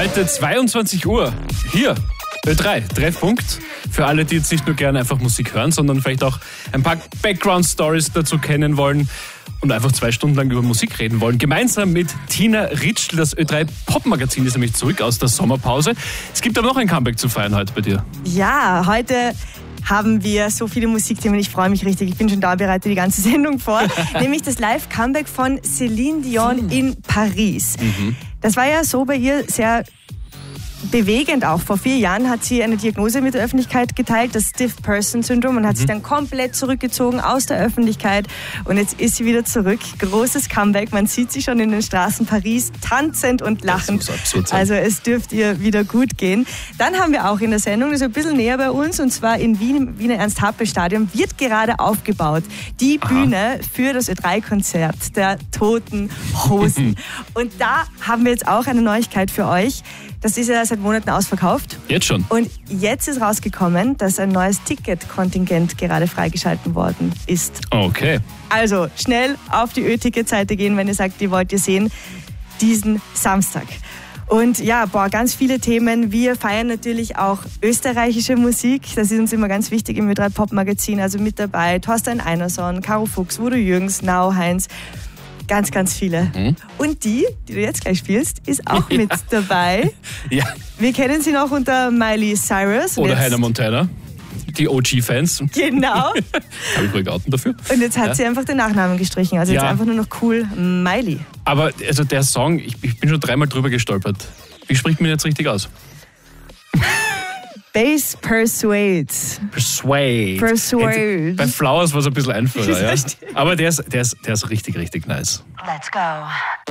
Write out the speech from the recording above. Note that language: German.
Heute 22 Uhr. Hier, Ö3, Treffpunkt. Für alle, die jetzt nicht nur gerne einfach Musik hören, sondern vielleicht auch ein paar Background-Stories dazu kennen wollen und einfach 2 Stunden lang über Musik reden wollen. Gemeinsam mit Tina Ritschl. Das Ö3 Pop-Magazin ist nämlich zurück aus der Sommerpause. Es gibt aber noch ein Comeback zu feiern heute bei dir. Ja, heute haben wir so viele Musikthemen. Ich freue mich richtig. Ich bin schon da, bereite die ganze Sendung vor. Nämlich das Live-Comeback von Celine Dion in Paris. Das war ja so bei ihr sehr bewegend auch. Vor 4 Jahren hat sie eine Diagnose mit der Öffentlichkeit geteilt, das Stiff-Person-Syndrom, und hat sich dann komplett zurückgezogen aus der Öffentlichkeit. Und jetzt ist sie wieder zurück. Großes Comeback. Man sieht sie schon in den Straßen Paris tanzend und lachend. Also es dürfte ihr wieder gut gehen. Dann haben wir auch in der Sendung, das ist ein bisschen näher bei uns, und zwar in Wien, im Wiener Ernst-Happel-Stadion, wird gerade aufgebaut. Die Bühne für das Ö3-Konzert der Toten Hosen. Und da haben wir jetzt auch eine Neuigkeit für euch. Das ist ja seit Monaten ausverkauft. Jetzt schon? Und jetzt ist rausgekommen, dass ein neues Ticketkontingent gerade freigeschalten worden ist. Okay. Also schnell auf die Ö-Ticket-Seite gehen, wenn ihr sagt, die wollt ihr sehen, diesen Samstag. Und ja, ganz viele Themen. Wir feiern natürlich auch österreichische Musik. Das ist uns immer ganz wichtig im Ö3 Pop-Magazin. Also mit dabei Thorstein Einerson, Caro Fuchs, Udo Jürgens, Nao Heinz. Ganz, ganz viele. Und die du jetzt gleich spielst, ist auch mit dabei. Ja. Wir kennen sie noch unter Miley Cyrus. Oder Hannah Montana. Die OG-Fans. Genau. Habe ich ruhig outen dafür. Und jetzt hat sie einfach den Nachnamen gestrichen. Also jetzt einfach nur noch cool Miley. Aber also der Song, ich bin schon 3-mal drüber gestolpert. Wie spricht man jetzt richtig aus? Bass Persuade. Bei Flowers war es ein bisschen einfacher. Ja? Aber der ist richtig, richtig nice. Let's go.